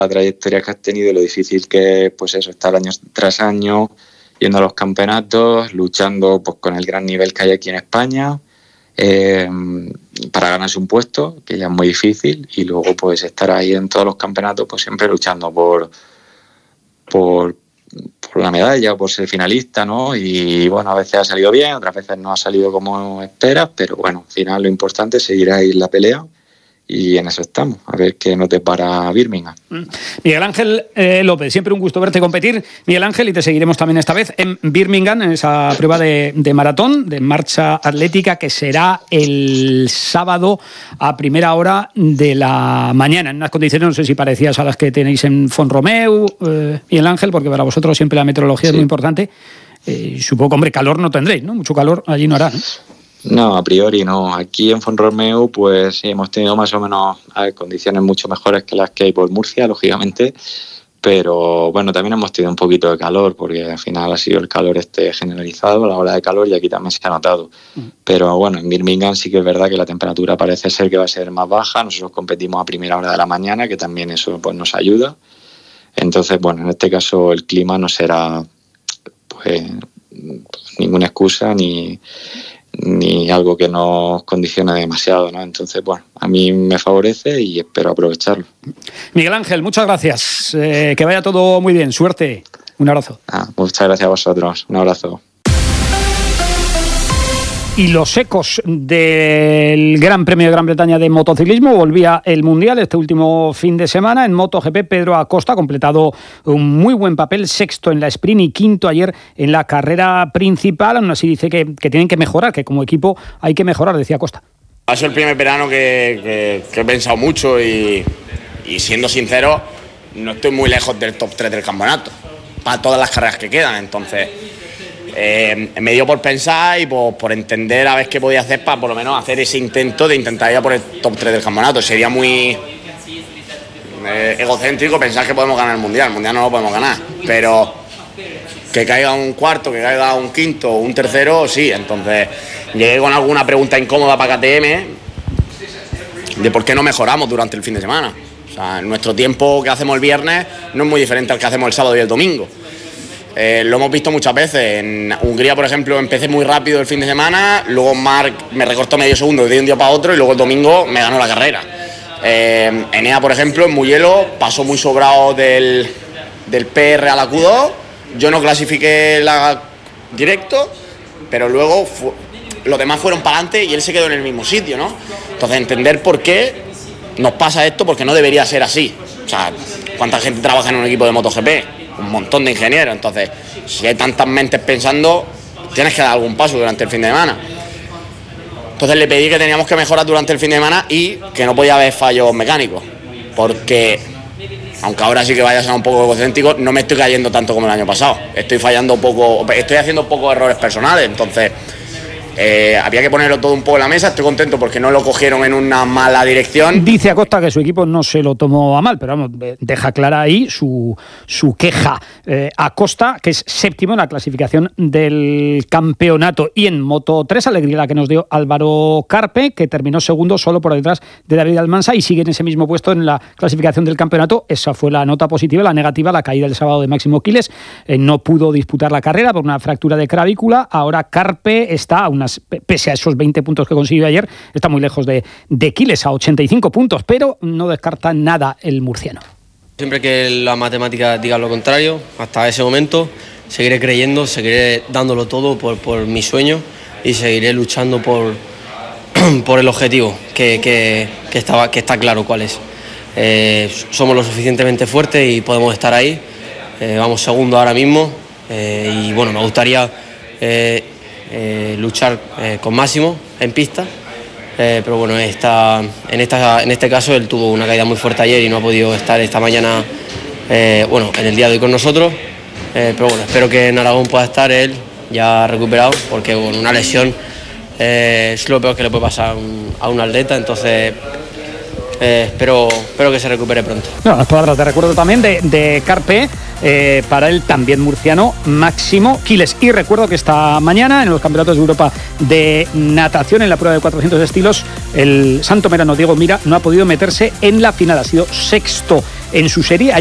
la trayectoria que has tenido y lo difícil que es, pues eso, estar año tras año yendo a los campeonatos, luchando pues con el gran nivel que hay aquí en España, para ganarse un puesto, que ya es muy difícil, y luego pues estar ahí en todos los campeonatos, pues siempre luchando por la medalla, por ser finalista, ¿no? Y bueno, a veces ha salido bien, otras veces no ha salido como esperas, pero bueno, al final lo importante es seguir ahí en la pelea. Y en eso estamos, a ver qué nos depara Birmingham. Miguel Ángel López, siempre un gusto verte competir, Miguel Ángel, y te seguiremos también esta vez en Birmingham, en esa prueba de maratón, de marcha atlética, que será el sábado a primera hora de la mañana, en unas condiciones, no sé si parecidas a las que tenéis en Font-Romeu, Miguel Ángel, porque para vosotros siempre la meteorología es muy importante. Supongo que, hombre, calor no tendréis, ¿no? Mucho calor allí no hará, ¿no? No, a priori no. Aquí en Font-Romeu pues sí, hemos tenido más o menos condiciones mucho mejores que las que hay por Murcia, lógicamente, pero bueno, también hemos tenido un poquito de calor porque al final ha sido el calor generalizado, la ola de calor, y aquí también se ha notado. Pero bueno, en Birmingham sí que es verdad que la temperatura parece ser que va a ser más baja. Nosotros competimos a primera hora de la mañana, que también eso pues nos ayuda. Entonces, bueno, en este caso el clima no será pues ninguna excusa ni algo que nos condicione demasiado, ¿no? Entonces, bueno, a mí me favorece y espero aprovecharlo. Miguel Ángel, muchas gracias. Que vaya todo muy bien. Suerte. Un abrazo. Muchas gracias a vosotros. Un abrazo. Y los ecos del Gran Premio de Gran Bretaña de motociclismo. Volvía el Mundial este último fin de semana. En MotoGP, Pedro Acosta ha completado un muy buen papel, sexto en la sprint y quinto ayer en la carrera principal. Aún así dice que tienen que mejorar, que como equipo hay que mejorar, decía Acosta. Ha sido el primer verano que he pensado mucho y siendo sincero, no estoy muy lejos del top 3 del campeonato para todas las carreras que quedan. Entonces me dio por pensar y por entender a ver qué podía hacer para por lo menos hacer ese intento de intentar ir a por el top 3 del campeonato. Sería muy egocéntrico pensar que podemos ganar el Mundial no lo podemos ganar, pero que caiga un cuarto, que caiga un quinto, un tercero, sí. Entonces llegué con alguna pregunta incómoda para KTM de por qué no mejoramos durante el fin de semana. O sea, nuestro tiempo que hacemos el viernes no es muy diferente al que hacemos el sábado y el domingo. Lo hemos visto muchas veces. En Hungría, por ejemplo, empecé muy rápido el fin de semana, luego Marc me recortó medio segundo de un día para otro y luego el domingo me ganó la carrera. Enea, por ejemplo, en Mugello pasó muy sobrado del PR a la Q2. Yo no clasifiqué directo, pero luego los demás fueron para adelante y él se quedó en el mismo sitio, ¿no? Entonces, entender por qué nos pasa esto, porque no debería ser así. O sea, ¿cuánta gente trabaja en un equipo de MotoGP? Un montón de ingenieros. Entonces, si hay tantas mentes pensando, tienes que dar algún paso durante el fin de semana. Entonces le pedí que teníamos que mejorar durante el fin de semana y que no podía haber fallos mecánicos, porque aunque ahora sí que vaya a ser un poco egocéntrico, no me estoy cayendo tanto como el año pasado. Estoy fallando poco, estoy haciendo pocos errores personales. Entonces había que ponerlo todo un poco en la mesa. Estoy contento porque no lo cogieron en una mala dirección. Dice Acosta que su equipo no se lo tomó a mal, pero vamos, deja clara ahí su queja. Acosta, que es séptimo en la clasificación del campeonato. Y en Moto 3, alegría la que nos dio Álvaro Carpe, que terminó segundo solo por detrás de David Almansa y sigue en ese mismo puesto en la clasificación del campeonato. Esa fue la nota positiva. La negativa, la caída el sábado de Máximo Quiles. No pudo disputar la carrera por una fractura de clavícula. Ahora Carpe está pese a esos 20 puntos que consiguió ayer, está muy lejos de Quiles, a 85 puntos, pero no descarta nada el murciano. Siempre que la matemática diga lo contrario, hasta ese momento, seguiré creyendo, seguiré dándolo todo por mi sueño y seguiré luchando por el objetivo, que está claro cuál es. Somos lo suficientemente fuertes y podemos estar ahí. Vamos segundo ahora mismo y bueno, me gustaría luchar con Máximo en pista, pero bueno, en este caso él tuvo una caída muy fuerte ayer y no ha podido estar esta mañana, en el día de hoy con nosotros, pero bueno, espero que en Aragón pueda estar él ya recuperado, porque bueno, una lesión es lo peor que le puede pasar a un atleta. Entonces espero que se recupere pronto. No, las palabras de recuerdo también de Carpe, para él también murciano, Máximo Quiles. Y recuerdo que esta mañana en los campeonatos de Europa de natación, en la prueba de 400 estilos, el santomerano Diego Mira no ha podido meterse en la final, ha sido sexto en su serie.